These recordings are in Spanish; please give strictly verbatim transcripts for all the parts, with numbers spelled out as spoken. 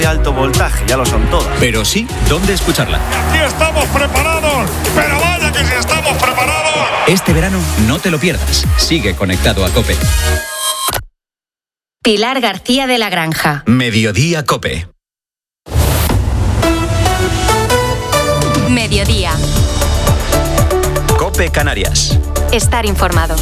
de alto voltaje, ya lo son todas. Pero sí, ¿dónde escucharla? Aquí estamos preparados, pero vaya que si estamos preparados. Este verano no te lo pierdas. Sigue conectado a COPE. Pilar García de la Granja. Mediodía COPE. Mediodía. COPE Canarias. Estar informado.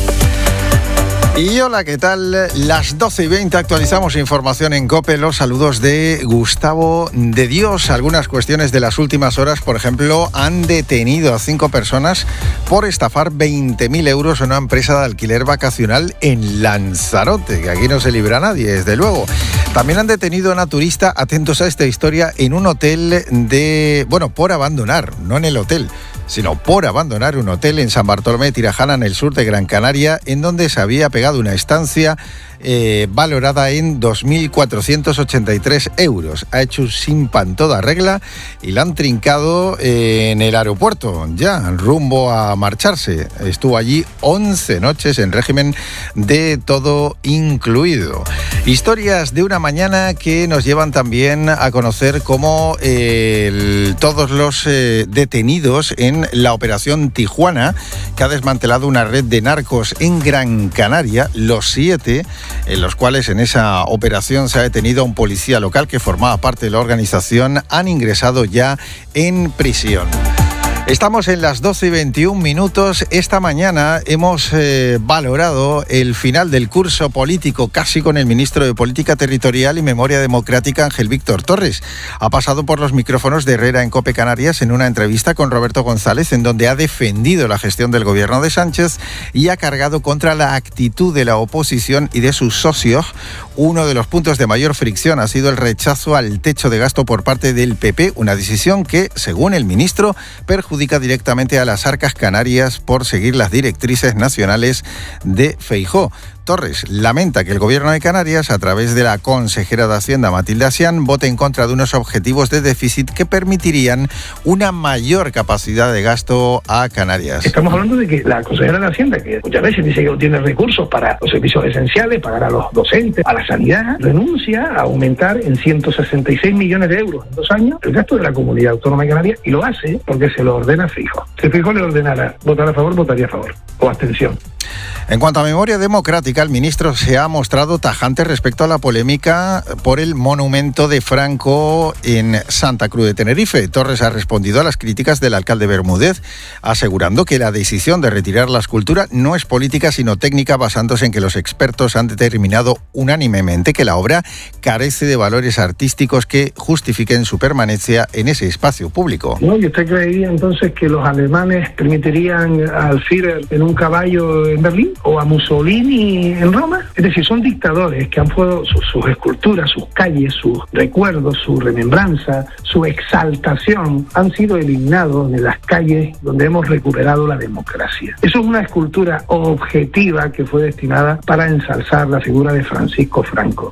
Y hola, ¿qué tal? Las doce y veinte actualizamos información en COPE. Los saludos de Gustavo de Dios. Algunas cuestiones de las últimas horas, por ejemplo, han detenido a cinco personas por estafar veinte mil euros en una empresa de alquiler vacacional en Lanzarote, que aquí no se libra nadie, desde luego. También han detenido a una turista, atentos a esta historia, en un hotel de... bueno, por abandonar, no en el hotel, sino por abandonar un hotel en San Bartolomé de Tirajana, en el sur de Gran Canaria, en donde se había pegado una estancia eh, valorada en dos mil cuatrocientos ochenta y tres euros. Ha hecho un sin pan toda regla y la han trincado eh, en el aeropuerto, ya rumbo a marcharse. Estuvo allí once noches en régimen de todo incluido. Historias de una mañana que nos llevan también a conocer cómo eh, el, todos los eh, detenidos en la Operación Tijuana, que ha desmantelado una red de narcos en Gran Canaria, los siete, en los cuales en esa operación se ha detenido a un policía local que formaba parte de la organización, han ingresado ya en prisión. Estamos en las doce y veintiún minutos. Esta mañana hemos eh, valorado el final del curso político casi con el ministro de Política Territorial y Memoria Democrática, Ángel Víctor Torres. Ha pasado por los micrófonos de Herrera en COPE Canarias en una entrevista con Roberto González, en donde ha defendido la gestión del gobierno de Sánchez y ha cargado contra la actitud de la oposición y de sus socios. Uno de los puntos de mayor fricción ha sido el rechazo al techo de gasto por parte del P P, una decisión que, según el ministro, perjudica directamente a las arcas canarias por seguir las directrices nacionales de Feijóo. Torres lamenta que el gobierno de Canarias, a través de la consejera de Hacienda, Matilde Asián, vote en contra de unos objetivos de déficit que permitirían una mayor capacidad de gasto a Canarias. Estamos hablando de que la consejera de Hacienda, que muchas veces dice que no tiene recursos para los servicios esenciales, pagar a los docentes, a la sanidad, renuncia a aumentar en ciento sesenta y seis millones de euros en dos años el gasto de la Comunidad Autónoma de Canarias, y lo hace porque se lo ordena Feijóo. Si Feijóo le ordenara votar a favor, votaría a favor, o abstención. En cuanto a memoria democrática, el ministro se ha mostrado tajante respecto a la polémica por el monumento de Franco en Santa Cruz de Tenerife. Torres ha respondido a las críticas del alcalde Bermúdez, asegurando que la decisión de retirar la escultura no es política sino técnica, basándose en que los expertos han determinado unánimemente que la obra carece de valores artísticos que justifiquen su permanencia en ese espacio público. ¿No? ¿Y usted creería entonces que los alemanes permitirían al Führer en un caballo en Berlín o a Mussolini en Roma? Es decir, son dictadores que han puesto sus, sus esculturas, sus calles, sus recuerdos, su remembranza, su exaltación, han sido eliminados de las calles donde hemos recuperado la democracia. Eso es una escultura objetiva que fue destinada para ensalzar la figura de Francisco Franco.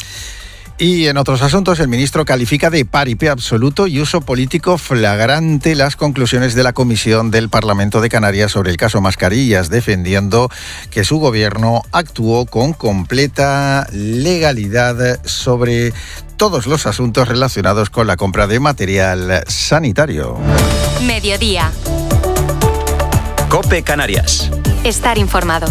Y en otros asuntos, el ministro califica de paripé absoluto y uso político flagrante las conclusiones de la Comisión del Parlamento de Canarias sobre el caso Mascarillas, defendiendo que su gobierno actuó con completa legalidad sobre todos los asuntos relacionados con la compra de material sanitario. Mediodía. COPE Canarias. Estar informado.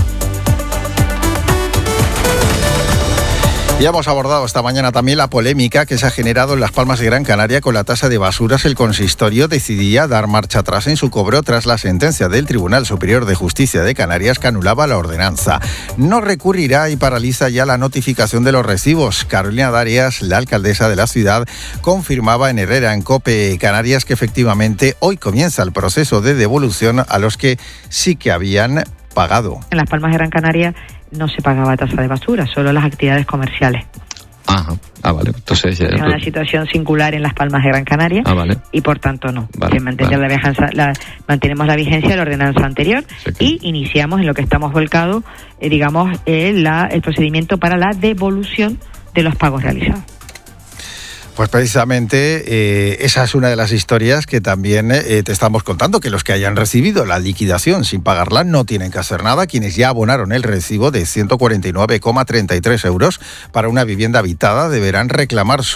Ya hemos abordado esta mañana también la polémica que se ha generado en Las Palmas de Gran Canaria con la tasa de basuras. El consistorio decidía dar marcha atrás en su cobro tras la sentencia del Tribunal Superior de Justicia de Canarias que anulaba la ordenanza. No recurrirá y paraliza ya la notificación de los recibos. Carolina Darias, la alcaldesa de la ciudad, confirmaba en Herrera en COPE Canarias que efectivamente hoy comienza el proceso de devolución a los que sí que habían pagado. En Las Palmas de Gran Canaria no se pagaba tasa de basura, solo las actividades comerciales. Ajá, ah, vale. Entonces, es una situación singular en Las Palmas de Gran Canaria, ah, vale. Y por tanto no. Vale, se mantiene vale. la vigencia, la, mantenemos la vigencia de la ordenanza anterior, sí, que... y iniciamos en lo que estamos volcados, eh, digamos, eh, la, el procedimiento para la devolución de los pagos realizados. Pues precisamente eh, esa es una de las historias que también eh, te estamos contando, que los que hayan recibido la liquidación sin pagarla no tienen que hacer nada. Quienes ya abonaron el recibo de ciento cuarenta y nueve coma treinta y tres euros para una vivienda habitada deberán reclamar